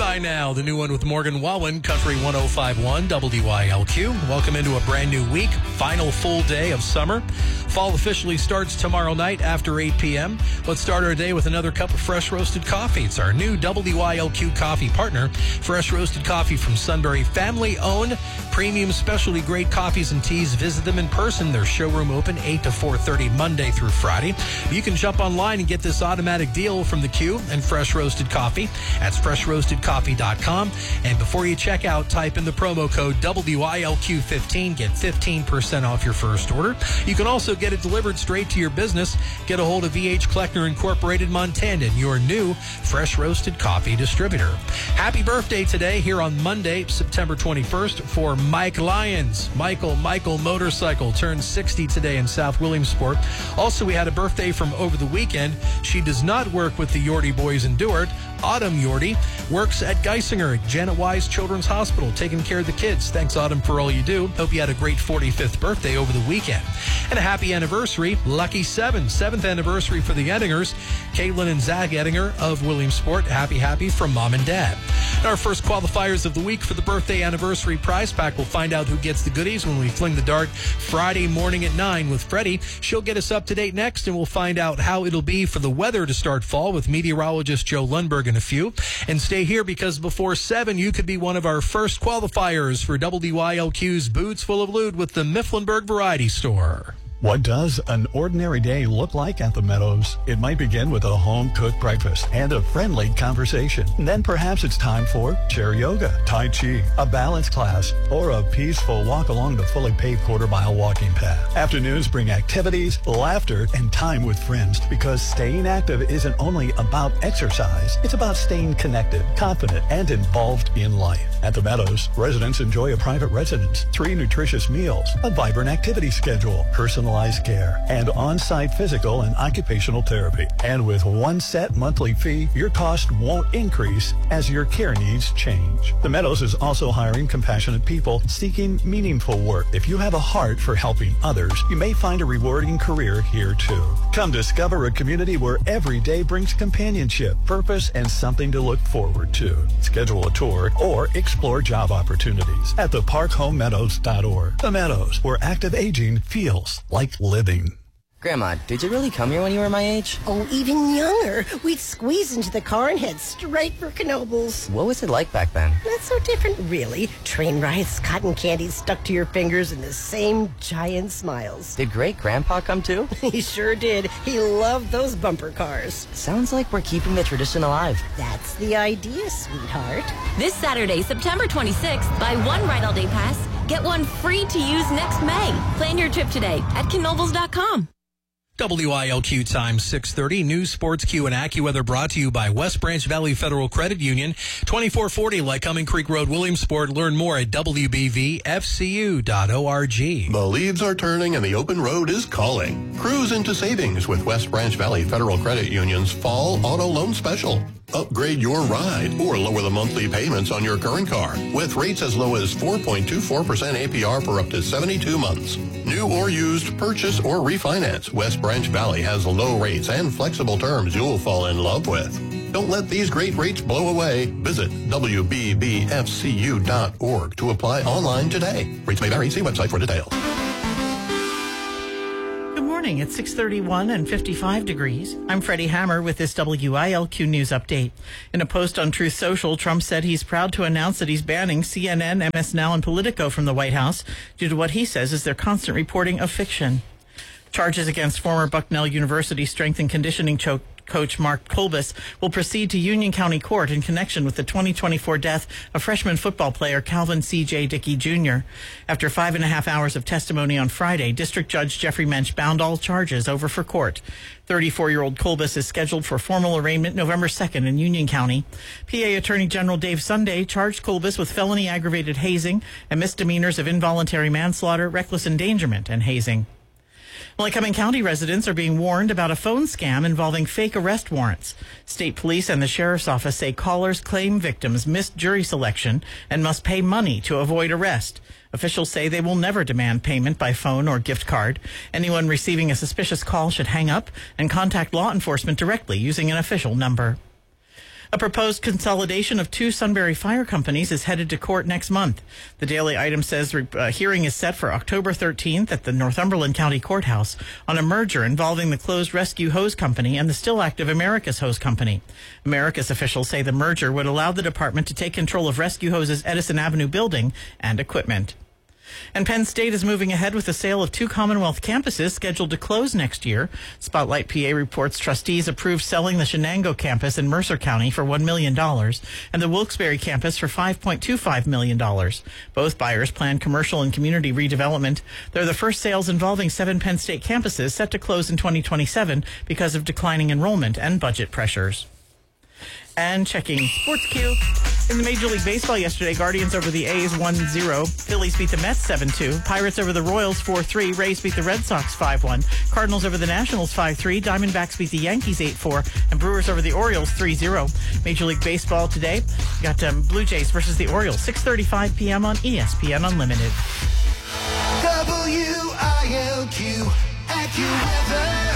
By Now, the new one with Morgan Wallen, Country 105.1 WILQ. Welcome into a brand new week, final full day of summer. Fall officially starts tomorrow night after 8 p.m. Let's start our day with another cup of fresh roasted coffee. It's our new WILQ coffee partner. Fresh roasted coffee from Sunbury, family-owned, premium specialty grade coffees and teas. Visit them in person. Their showroom open 8 to 4:30 Monday through Friday. You can jump online and get this automatic deal from the Q and Fresh Roasted Coffee. That's freshroastedcoffee.com. And before you check out, type in the promo code WILQ15. Get 15% off your first order. You can also get it delivered straight to your business. Get a hold of VH Kleckner Incorporated Montana, your new fresh roasted coffee distributor. Happy birthday today here on Monday, September 21st for Mike Lyons. Michael Motorcycle turned 60 today in South Williamsport. Also, we had a birthday from over the weekend. She does not work with the Yorty Boys in Dewart. Autumn Yorty works at Geisinger at Janet Wise Children's Hospital, taking care of the kids. Thanks, Autumn, for all you do. Hope you had a great 45th birthday over the weekend. And a happy anniversary, lucky 7th anniversary for the Ettingers. Caitlin and Zach Ettinger of Williamsport. Happy from Mom and Dad. And our first qualifiers of the week for the birthday anniversary prize pack. We'll find out who gets the goodies when we fling the dart Friday morning at 9 with Freddie. She'll get us up to date next, and we'll find out how it'll be for the weather to start fall with meteorologist Joe Lundberg in a few. And stay here because before 7, you could be one of our first qualifiers for WILQ's Boots Full of Lewd with the Mifflinburg Variety Store. What does an ordinary day look like at the Meadows? It might begin with a home-cooked breakfast and a friendly conversation. And then perhaps it's time for chair yoga, tai chi, a balance class, or a peaceful walk along the fully paved quarter-mile walking path. Afternoons bring activities, laughter, and time with friends because staying active isn't only about exercise. It's about staying connected, confident, and involved in life. At the Meadows, residents enjoy a private residence, 3 nutritious meals, a vibrant activity schedule, personalized care, and on-site physical and occupational therapy. And with one set monthly fee, your cost won't increase as your care needs change. The Meadows is also hiring compassionate people seeking meaningful work. If you have a heart for helping others, you may find a rewarding career here too. Come discover a community where every day brings companionship, purpose, and something to look forward to. Schedule a tour or explore job opportunities at theparkhomemeadows.org. The Meadows, where active aging feels like living. Grandma, did you really come here when you were my age? Oh, even younger. We'd squeeze into the car and head straight for Knoebels. What was it like back then? Not so different, really. Train rides, cotton candy stuck to your fingers, and the same giant smiles. Did great-grandpa come too? He sure did. He loved those bumper cars. Sounds like we're keeping the tradition alive. That's the idea, sweetheart. This Saturday, September 26th, buy one Ride All Day Pass, get one free to use next May. Plan your trip today at Knoebels.com. WILQ time 6:30. News, Sports, Q, and AccuWeather brought to you by West Branch Valley Federal Credit Union. 2440 Lycoming Creek Road, Williamsport. Learn more at WBVFCU.org. The leaves are turning and the open road is calling. Cruise into savings with West Branch Valley Federal Credit Union's Fall Auto Loan Special. Upgrade your ride or lower the monthly payments on your current car with rates as low as 4.24% APR for up to 72 months. New or used, purchase or refinance, West Branch Valley has low rates and flexible terms you'll fall in love with. Don't let these great rates blow away. Visit WBBFCU.org to apply online today. Rates may vary. See website for details. It's 6:31 and 55 degrees. I'm Freddie Hammer with this WILQ News Update. In a post on Truth Social, Trump said he's proud to announce that he's banning CNN, MS Now, and Politico from the White House due to what he says is their constant reporting of fiction. Charges against former Bucknell University strength and conditioning coach Mark Kolbus will proceed to Union County Court in connection with the 2024 death of freshman football player Calvin C.J. Dickey Jr. After 5.5 hours of testimony on Friday, District Judge Jeffrey Mensch bound all charges over for court. 34-year-old Kolbus is scheduled for formal arraignment November 2nd in Union County. PA Attorney General Dave Sunday charged Kolbus with felony aggravated hazing and misdemeanors of involuntary manslaughter, reckless endangerment, and hazing. Lycoming County residents are being warned about a phone scam involving fake arrest warrants. State police and the sheriff's office say callers claim victims missed jury selection and must pay money to avoid arrest. Officials say they will never demand payment by phone or gift card. Anyone receiving a suspicious call should hang up and contact law enforcement directly using an official number. A proposed consolidation of two Sunbury fire companies is headed to court next month. The Daily Item says a hearing is set for October 13th at the Northumberland County Courthouse on a merger involving the closed Rescue Hose Company and the still active Americas Hose Company. Americas officials say the merger would allow the department to take control of Rescue Hose's Edison Avenue building and equipment. And Penn State is moving ahead with the sale of two Commonwealth campuses scheduled to close next year. Spotlight PA reports trustees approved selling the Shenango campus in Mercer County for $1 million and the Wilkes-Barre campus for $5.25 million. Both buyers plan commercial and community redevelopment. They're the first sales involving 7 Penn State campuses set to close in 2027 because of declining enrollment and budget pressures. And checking Sports Q. In the Major League Baseball yesterday, Guardians over the A's 1-0. Phillies beat the Mets 7-2. Pirates over the Royals 4-3. Rays beat the Red Sox 5-1. Cardinals over the Nationals 5-3. Diamondbacks beat the Yankees 8-4. And Brewers over the Orioles 3-0. Major League Baseball today, got Blue Jays versus the Orioles, 6:35 p.m. on ESPN Unlimited. WILQ AccuWeather.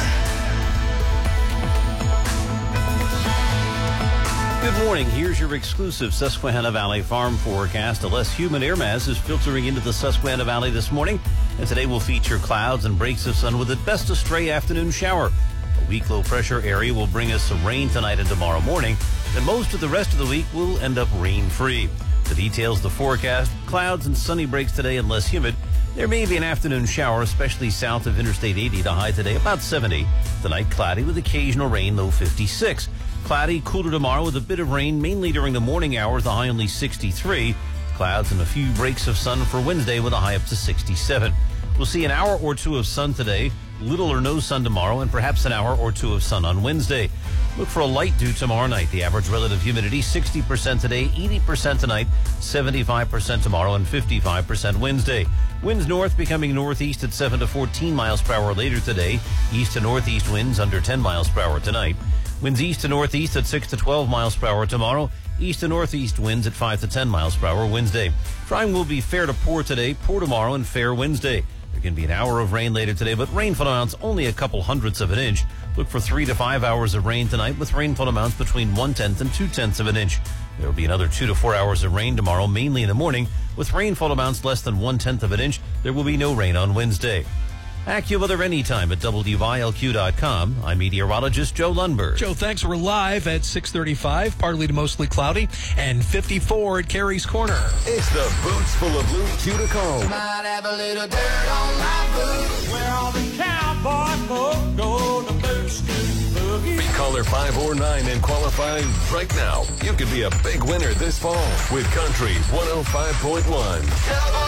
Good morning. Here's your exclusive Susquehanna Valley farm forecast. A less humid air mass is filtering into the Susquehanna Valley this morning, and today will feature clouds and breaks of sun with at best a stray afternoon shower. A weak low pressure area will bring us some rain tonight and tomorrow morning, and most of the rest of the week will end up rain-free. The details of the forecast: clouds and sunny breaks today and less humid. There may be an afternoon shower, especially south of Interstate 80. The high today about 70. Tonight cloudy with occasional rain, low 56. Cloudy, cooler tomorrow with a bit of rain, mainly during the morning hours, the high only 63. Clouds and a few breaks of sun for Wednesday with a high up to 67. We'll see an hour or two of sun today, little or no sun tomorrow, and perhaps an hour or two of sun on Wednesday. Look for a light dew tomorrow night. The average relative humidity 60% today, 80% tonight, 75% tomorrow, and 55% Wednesday. Winds north becoming northeast at 7 to 14 miles per hour later today. East to northeast winds under 10 miles per hour tonight. Winds east to northeast at 6 to 12 miles per hour tomorrow. East to northeast winds at 5 to 10 miles per hour Wednesday. Drying will be fair to poor today, poor tomorrow, and fair Wednesday. There can be an hour of rain later today, but rainfall amounts only a couple hundredths of an inch. Look for 3 to 5 hours of rain tonight with rainfall amounts between 1/10 and 2/10 of an inch. There will be another 2 to 4 hours of rain tomorrow, mainly in the morning, with rainfall amounts less than 1/10 of an inch. There will be no rain on Wednesday. AccuWeather anytime at WILQ.com. I'm meteorologist Joe Lundberg. Joe, thanks. We're live at 6:35, partly to mostly cloudy, and 54 at Carey's Corner. It's the Boots Full of Loot Q to comb. Might have a little dirt on my boots. Where all the cowboy folk go to boot scoot boogie. Be caller 5 or 9 and qualify right now. You could be a big winner this fall with Country 105.1.